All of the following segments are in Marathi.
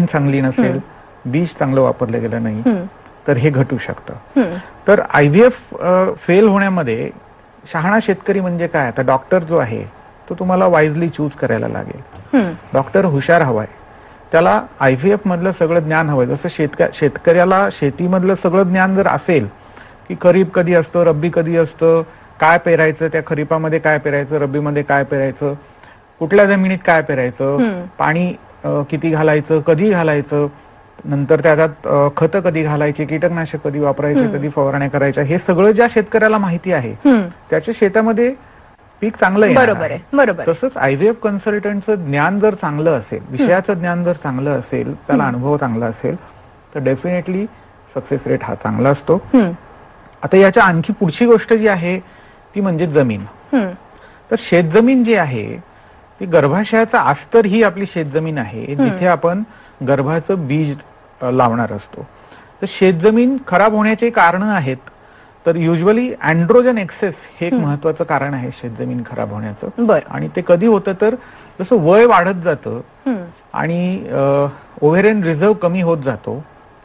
जमीन चांगली नसेल, बीज चांगलं वापरलं गेलं नाही, तर हे घटू शकतं. तर IVF फेल होण्यामध्ये शहाणा शेतकरी म्हणजे काय, आता डॉक्टर जो आहे तो तुम्हाला वाईजली चूज करायला लागेल. डॉक्टर हुशार हवाय, त्याला IVF मधलं सगळं ज्ञान हवंय. जसं शेतकऱ्याला शेतीमधलं सगळं ज्ञान जर असेल की खरीप कधी असतं, रब्बी कधी असतं, काय पेरायचं, त्या खरीपामध्ये काय पेरायचं, रब्बीमध्ये काय पेरायचं, कुठल्या जमिनीत काय पेरायचं, पाणी किती घालायचं, कधी घालायचं, नंतर त्याच्यात खतं कधी घालायची, कीटकनाशक कधी वापरायचे, कधी फवारण्या करायच्या, हे सगळं ज्या शेतकऱ्याला माहिती आहे त्याच्या शेतामध्ये पीक चांगलं येणार. बरोबर. तसंच IVF कन्सल्टंटचं ज्ञान जर चांगलं असेल, विषयाचं ज्ञान जर चांगलं असेल, त्याला अनुभव चांगला असेल, तर डेफिनेटली सक्सेस रेट हा चांगला असतो. आता याच्या आणखी पुढची गोष्ट जी आहे ती म्हणजे जमीन. तर शेतजमीन जी आहे ती गर्भाशयाचा अस्तर ही आपली शेतजमीन आहे, जिथे आपण गर्भाचं बीज लावणार असतो. तर शेतजमीन खराब होण्याची कारणं आहेत. तर युजली अँड्रोजन एक्सेस हे एक महत्वाचं कारण आहे शेतजमीन खराब होण्याचं. आणि ते कधी होतं तर जसं वय वाढत जातं आणि ओव्हेरियन रिझर्व कमी होत जातो.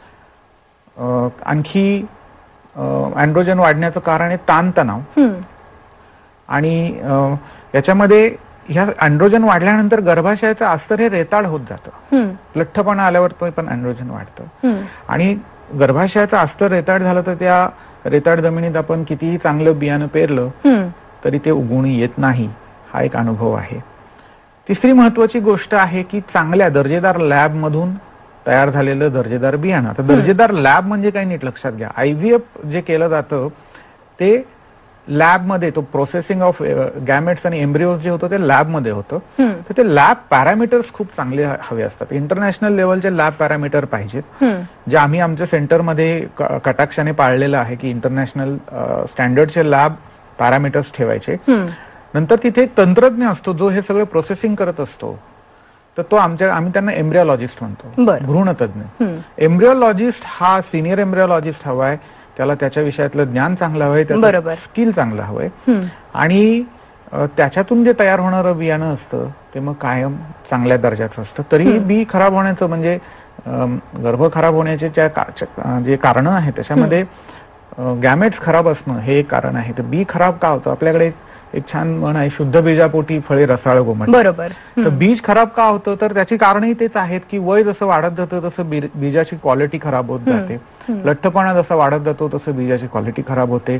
आणखी अँड्रोजन वाढण्याचं कारण आहे ताणतणाव. आणि याच्यामध्ये ह्या अँड्रोजन वाढल्यानंतर गर्भाशयाचं अस्तर हे रेताळ होत जातं. लठ्ठपणा आल्यावर तो पण अँड्रोजन वाढतं. आणि गर्भाशयाचं अस्तर रेताळ झालं तर त्या रेताळ जमिनीत आपण कितीही चांगलं बियाणं पेरलं तरी ते उगवून येत नाही. हा एक अनुभव आहे. तिसरी महत्वाची गोष्ट आहे की चांगल्या दर्जेदार लॅब मधून तयार झालेलं दर्जेदार बियाणं. आता दर्जेदार लॅब म्हणजे काय नीट लक्षात घ्या. IVF जे केलं जातं ते लॅबमध्ये, तो प्रोसेसिंग ऑफ गॅमेट्स आणि एम्ब्रिओज जे होतं ते लॅबमध्ये होतं. तर ते लॅब पॅरामीटर्स खूप चांगले हवे असतात. इंटरनॅशनल लेवलचे लॅब पॅरामीटर पाहिजेत, जे आम्ही आमच्या सेंटरमध्ये कटाक्षाने पाळलेलं आहे की इंटरनॅशनल स्टँडर्डचे लॅब पॅरामीटर्स ठेवायचे. नंतर तिथे एक तंत्रज्ञ असतो जो हे सगळं प्रोसेसिंग करत असतो. तर तो आम्ही त्यांना एम्ब्रिओलॉजिस्ट म्हणतो, भ्रूणतज्ञ. एम्ब्रिओलॉजिस्ट हा सिनियर एम्ब्रिओलॉजिस्ट हवाय, त्याला त्याच्या विषयातलं ज्ञान चांगलं हवंय, त्याचं स्किल चांगलं हवंय. आणि त्याच्यातून जे तयार होणारं बियाणं असतं ते मग कायम चांगल्या दर्जाचं असतं. तरी बी खराब होण्याचं म्हणजे गर्भ खराब होण्याचे जे कारणं आहेत त्याच्यामध्ये गॅमेट्स खराब असणं हे एक कारण आहे. तर बी खराब का होतं, आपल्याकडे एक छान म्हण आहे, शुद्ध बीजापोटी फळे रसाळ गोमट. तर बीज खराब का होतं तर त्याची कारणही तेच आहेत की वय जसं वाढत जातं तसं बीजाची क्वालिटी खराब होत जाते. लठ्ठपणा जसा वाढत जातो तसं बीजाची क्वालिटी खराब होते.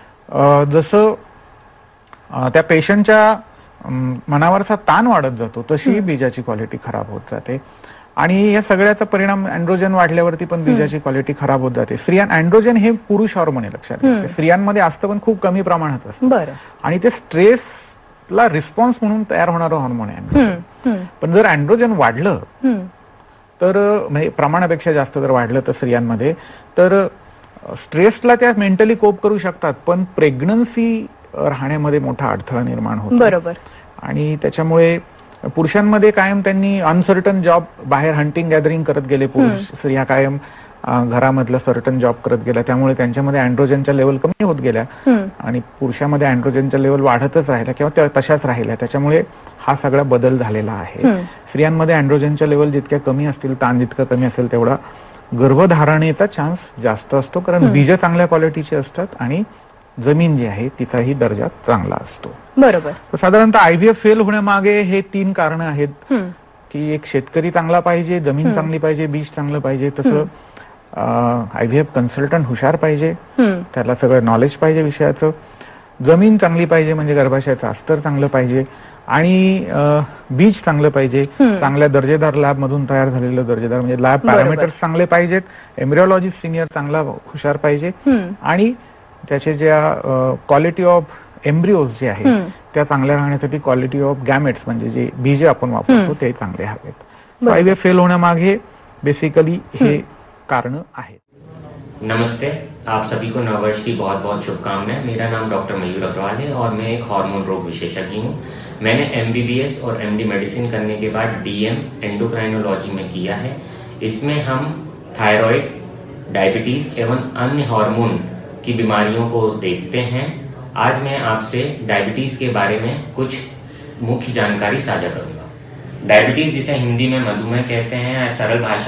जसं त्या पेशंटच्या मनावरचा ताण वाढत जातो तशी बीजाची क्वालिटी खराब होत जाते. आणि या सगळ्याचा परिणाम अँड्रोजन वाढल्यावरती पण बीजाची क्वालिटी खराब होत जाते. अँड्रोजन हे पुरुष हॉर्मोन आहे, लक्षात घ्या. स्त्रियांमध्ये असतं पण खूप कमी प्रमाणात असतं. आणि ते स्ट्रेसला रिस्पॉन्स म्हणून तयार होणारं हॉर्मोन आहे. पण जर अँड्रोजन वाढलं तर म्हणजे प्रमाणापेक्षा जास्त जर वाढलं तर स्त्रियांमध्ये, तर स्ट्रेसला त्या मेंटली कोप करू शकतात, पण प्रेग्नन्सी राहण्यामध्ये मोठा अडथळा निर्माण होतो. आणि त्याच्यामुळे पुरुषांमध्ये कायम त्यांनी अनसर्टन जॉब, बाहेर हंटिंग गॅदरिंग करत गेले पुरुष, स्त्रिया कायम घरामधलं सर्टन जॉब करत गेल्या. त्यामुळे त्यांच्यामध्ये अँड्रोजनच्या लेवल कमी होत गेल्या आणि पुरुषामध्ये अँड्रोजनच्या लेवल वाढतच राहिल्या किंवा तशाच राहिल्या. त्याच्यामुळे हा सगळा बदल झालेला आहे. स्त्रियांमध्ये अँड्रोजनच्या लेवल जितक्या कमी असतील, ताण जितकं कमी असेल, तेवढा गर्भधारणेचा चान्स जास्त असतो, कारण बीज चांगल्या क्वालिटीचे असतात आणि जमीन जी आहे तिचाही दर्जा चांगला असतो. साधारणतः IVF फेल होण्यामागे हे 3 कारणं आहेत की एक शेतकरी चांगला पाहिजे, जमीन चांगली पाहिजे, बीज चांगलं पाहिजे. तसं IVF कन्सल्टंट हुशार पाहिजे, त्याला सगळं नॉलेज पाहिजे विषयाचं. जमीन चांगली पाहिजे म्हणजे गर्भाशयाचं अस्तर चांगलं पाहिजे आणि बीज चांगलं पाहिजे. चांगल्या दर्जेदार लॅब मधून तयार झालेलं दर्जेदार म्हणजे लॅब पॅरामीटर्स चांगले पाहिजेत. एम्ब्रिओलॉजिस्ट सिनियर चांगला हुशार पाहिजे आणि त्याचे ज्या क्वालिटी ऑफ एम्ब्रिओज जे आहे त्या चांगल्या राहण्यासाठी क्वालिटी ऑफ गॅमेट्स म्हणजे जे बीज आपण वापरतो ते चांगले हवेत. IVF फेल होण्यामागे बेसिकली हे कारण आहेत. नमस्ते, आप सभी को नववर्ष की बहुत बहुत शुभकामनाएं. मेरा नाम डॉक्टर मयूर अग्रवाल है और मैं एक हार्मोन रोग विशेषज्ञ हूँ. मैंने MBBS और MD मेडिसिन करने के बाद DM एंडोक्राइनोलॉजी में किया है. इसमें हम थायराइड, डायबिटीज एवं अन्य हार्मोन की बीमारियों को देखते हैं. आज मैं आपसे डायबिटीज के बारे में कुछ मुख्य जानकारी साझा करूंगा. डायबिटीज, जिसे हिंदी में मधुमेह कहते हैं, सरल भाषा